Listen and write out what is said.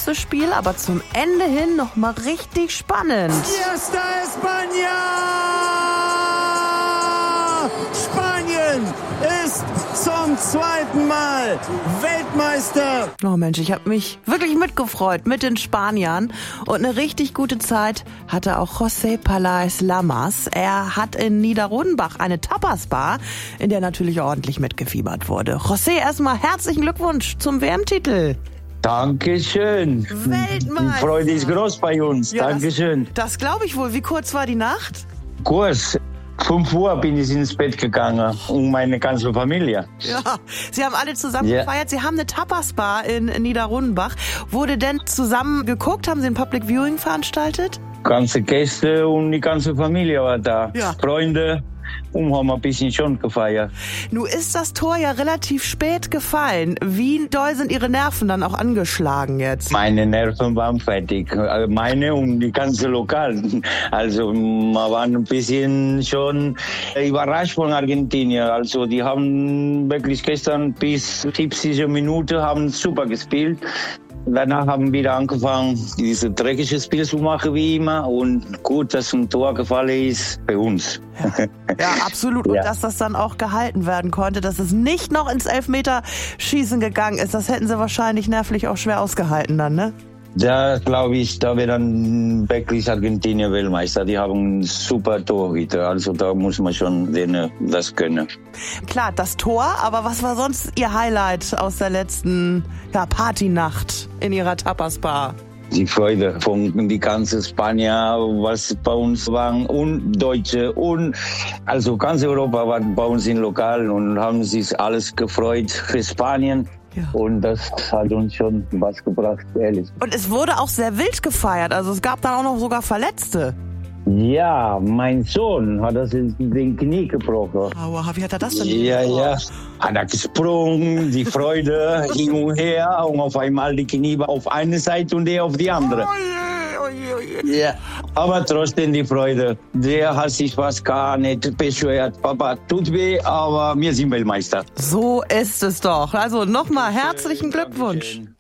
knappes Spiel, aber zum Ende hin nochmal richtig spannend. Fiesta España! Spanien ist zum zweiten Mal Weltmeister. Oh Mensch, ich habe mich wirklich mitgefreut mit den Spaniern. Und eine richtig gute Zeit hatte auch José Pelaez Lamas. Er hat in Niederrodenbach eine Tapasbar, in der natürlich ordentlich mitgefiebert wurde. José, erstmal herzlichen Glückwunsch zum WM-Titel. Dankeschön. Weltmeister. Die Freude ist groß bei uns. Ja, Dankeschön. Das glaube ich wohl. Wie kurz war die Nacht? Kurz. 5 Uhr bin ich ins Bett gegangen und meine ganze Familie. Ja, Sie haben alle zusammen gefeiert. Sie haben eine Tapasbar in Niederrodenbach. Wurde denn zusammen geguckt? Haben Sie ein Public Viewing veranstaltet? Ganze Gäste und die ganze Familie war da. Ja. Freunde und haben ein bisschen schon gefeiert. Nun ist das Tor ja relativ spät gefallen. Wie doll sind Ihre Nerven dann auch angeschlagen jetzt? Meine Nerven waren fertig. Meine und die ganze Lokal. Also wir waren ein bisschen schon überrascht von Argentinien. Also die haben wirklich gestern bis 70. Minute haben super gespielt. Danach haben wir wieder angefangen, diese dreckige Spiel zu machen wie immer. Und gut, dass ein Tor gefallen ist bei uns. Ja, absolut. Und dass das dann auch gehalten werden konnte, dass es nicht noch ins Elfmeterschießen gegangen ist, das hätten Sie wahrscheinlich nervlich auch schwer ausgehalten dann, ne? Da glaube ich, da wird dann wirklich Argentinien Weltmeister. Die haben einen super Torhüter, also da muss man schon denen das können. Klar, das Tor, aber was war sonst Ihr Highlight aus der letzten Partynacht in Ihrer Tapasbar? Die Freude von die ganze Spanier, was bei uns waren, und Deutsche und also ganz Europa war bei uns im Lokal und haben sich alles gefreut für Spanien. Ja. Und das hat uns schon was gebracht, ehrlich. Und es wurde auch sehr wild gefeiert, also es gab dann auch noch sogar Verletzte. Ja, mein Sohn hat das in den Knie gebrochen. Aua, wie hat er das denn gemacht? Ja. Hat er gesprungen, die Freude hin und her und auf einmal die Knie auf eine Seite und der auf die andere. Ja, aber trotzdem die Freude. Der hat sich fast gar nicht beschwert. Papa, tut weh, aber wir sind Weltmeister. So ist es doch. Also nochmal herzlichen Glückwunsch. Dankeschön.